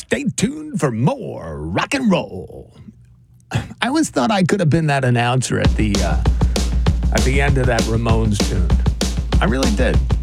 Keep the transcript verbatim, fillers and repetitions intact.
Stay tuned for more rock and roll. I always thought I could have been that announcer at the uh, at the end of that Ramones tune. I really did.